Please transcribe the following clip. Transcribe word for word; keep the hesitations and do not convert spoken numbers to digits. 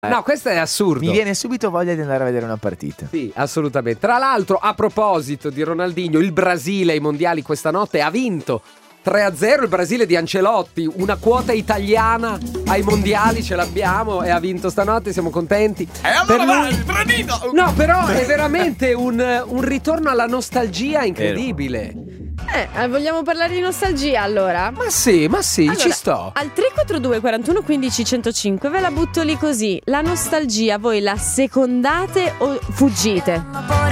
No, questo è assurdo. Mi viene subito voglia di andare a vedere una partita. Sì, assolutamente. Tra l'altro, a proposito di Ronaldinho, il Brasile ai mondiali questa notte ha vinto tre a zero, il Brasile di Ancelotti, una quota italiana ai mondiali ce l'abbiamo e ha vinto stanotte, siamo contenti. E allora Per vai, lui- tradito! No, però è veramente un, un ritorno alla nostalgia incredibile. Eh, vogliamo parlare di nostalgia allora? Ma sì, ma sì, Allora, ci sto. Al tre quattro due quarantuno quindici centocinque ve la butto lì così. La nostalgia voi la secondate o fuggite?